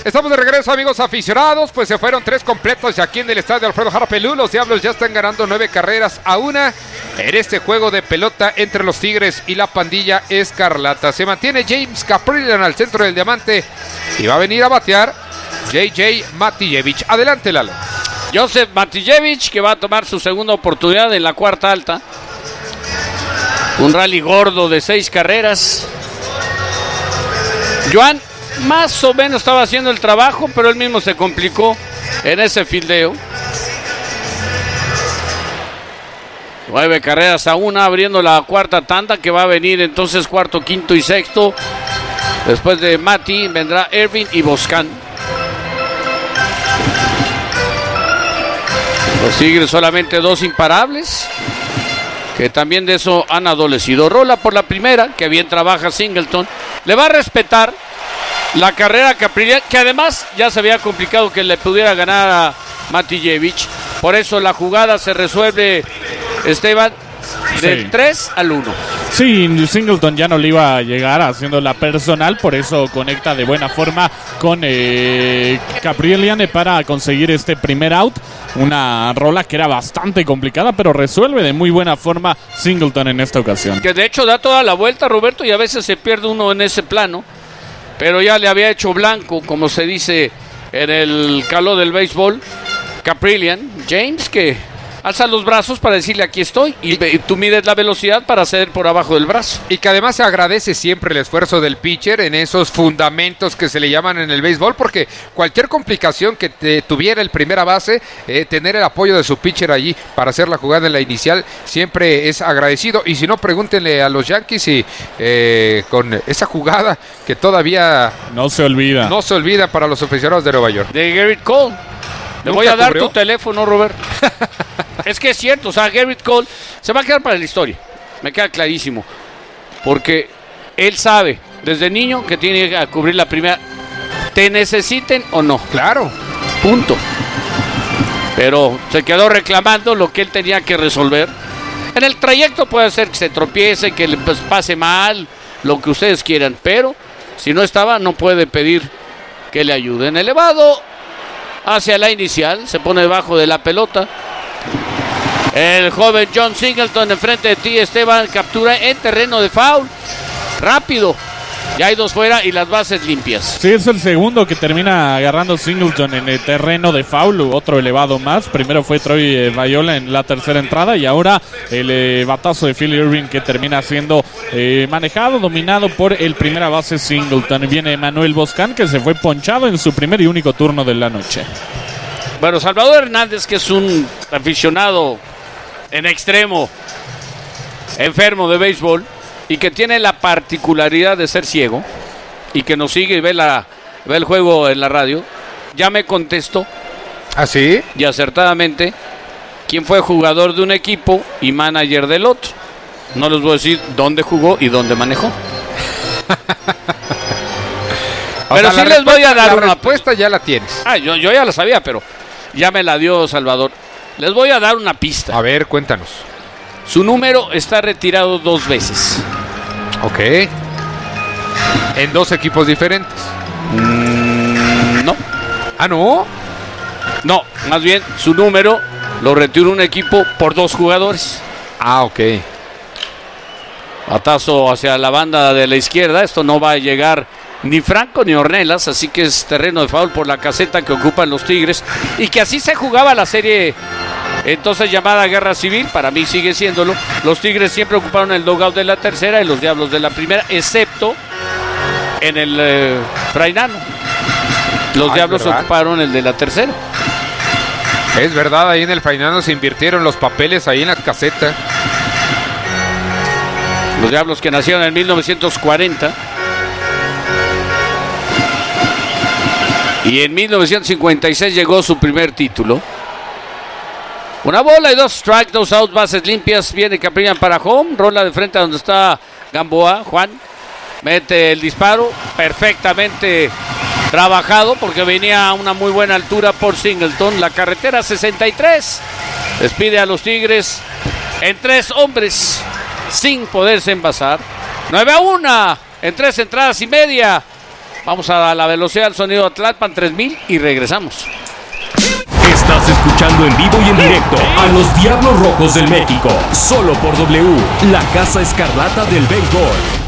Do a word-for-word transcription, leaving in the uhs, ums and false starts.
Estamos de regreso, amigos aficionados. Pues se fueron tres completos y aquí en el estadio Alfredo Jara Pelú. Los Diablos ya están ganando nueve carreras a una en este juego de pelota entre los Tigres y la pandilla escarlata. Se mantiene James Kaprielian al centro del diamante y va a venir a batear J J Matijevich. Adelante, Lalo. Joseph Matijevich, que va a tomar su segunda oportunidad en la cuarta alta. Un rally gordo de seis carreras. Joan más o menos estaba haciendo el trabajo, pero él mismo se complicó en ese fildeo. Nueve carreras a una, abriendo la cuarta tanda, que va a venir entonces cuarto, quinto y sexto. Después de Mati vendrá Ervin y Boscan. Los Tigres solamente dos imparables, que también de eso han adolecido. Rola por la primera, que bien trabaja Singleton. Le va a respetar la carrera Kaprielian, que además ya se había complicado que le pudiera ganar a Matijevich. Por eso la jugada se resuelve, Esteban, del sí. tres al uno. Sí, Singleton ya no le iba a llegar haciendo la personal, por eso conecta de buena forma con eh, Kaprielian para conseguir este primer out. Una rola que era bastante complicada, pero resuelve de muy buena forma Singleton en esta ocasión. Que de hecho da toda la vuelta, Roberto, y a veces se pierde uno en ese plano. Pero ya le había hecho blanco, como se dice en el calor del béisbol, Kaprielian. James, que alza los brazos para decirle aquí estoy, y, y tú mides la velocidad para ceder por abajo del brazo. Y que además se agradece siempre el esfuerzo del pitcher en esos fundamentos que se le llaman en el béisbol, porque cualquier complicación que te tuviera el primera base, eh, tener el apoyo de su pitcher allí para hacer la jugada en la inicial siempre es agradecido. Y si no, pregúntenle a los Yankees y eh, con esa jugada que todavía no se olvida, no se olvida para los aficionados de Nueva York. De Gerrit Cole. Le voy a dar cubrió? tu teléfono, Robert. Es que es cierto, o sea, Gerrit Cole se va a quedar para la historia. Me queda clarísimo. Porque él sabe, desde niño, que tiene que cubrir la primera. Te necesiten o no. Claro. Punto. Pero se quedó reclamando lo que él tenía que resolver. En el trayecto puede ser que se tropiece, que le pues, pase mal, lo que ustedes quieran. Pero si no estaba, no puede pedir que le ayuden. Elevado hacia la inicial, se pone debajo de la pelota. El joven John Singleton enfrente de ti, Esteban, captura en terreno de foul. Rápido. Ya hay dos fuera y las bases limpias. Sí, es el segundo que termina agarrando Singleton en el terreno de foul, otro elevado más. Primero fue Troy Viola en la tercera entrada y ahora el eh, batazo de Phil Irving que termina siendo eh, manejado, dominado por el primera base Singleton. Viene Manuel Boscan, que se fue ponchado en su primer y único turno de la noche. Bueno, Salvador Hernández, que es un aficionado en extremo, enfermo de béisbol, y que tiene la particularidad de ser ciego y que nos sigue y ve, la, ve el juego en la radio, ya me contestó. ¿Ah, sí? Y acertadamente quién fue jugador de un equipo y manager del otro. No les voy a decir dónde jugó y dónde manejó. Pero sí les voy a dar la una respuesta, ya la tienes. Ah, yo, yo ya la sabía, pero ya me la dio Salvador. Les voy a dar una pista. A ver, cuéntanos. Su número está retirado dos veces. Ok. ¿En dos equipos diferentes? Mm, no. ¿Ah, no? No, más bien su número lo retiró un equipo por dos jugadores. Ah, ok. Batazo hacia la banda de la izquierda. Esto no va a llegar ni Franco ni Ornelas, así que es terreno de foul por la caseta que ocupan los Tigres. Y que así se jugaba la serie entonces llamada Guerra Civil, para mí sigue siéndolo. Los Tigres siempre ocuparon el dugout de la tercera y los Diablos de la primera, excepto en el eh, Frainano. Los Ay, Diablos ¿verdad? ocuparon el de la tercera. Es verdad, ahí en el Frainano se invirtieron los papeles ahí en la caseta. Los Diablos que nacieron en mil novecientos cuarenta. Y en mil novecientos cincuenta y seis llegó su primer título. Una bola y dos strikes, dos outs, bases limpias. Viene Kaprielian para home. Rola de frente a donde está Gamboa. Juan mete el disparo. Perfectamente trabajado porque venía a una muy buena altura por Singleton. La carretera sesenta y tres. Despide a los Tigres en tres hombres sin poderse envasar. nueve a uno en tres entradas y media. Vamos a la velocidad del sonido de Tlalpan tres mil y regresamos. Estás escuchando en vivo y en directo a los Diablos Rojos del México, solo por W, la Casa Escarlata del Béisbol.